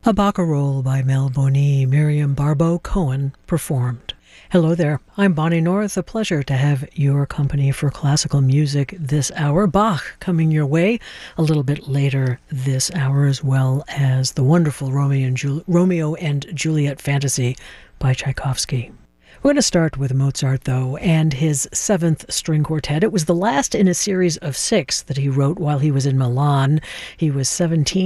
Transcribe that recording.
A Barcarolle by Mel Boni, Miriam Barbeau Cohen performed. Hello there, I'm Bonnie North. A pleasure to have your company for classical music this hour. Bach coming your way a little bit later this hour, as well as the wonderful Romeo and Juliet Fantasy by Tchaikovsky. We're going to start with Mozart, though, and his Seventh String Quartet. It was the last in a series of 6 that he wrote while he was in Milan. He was 17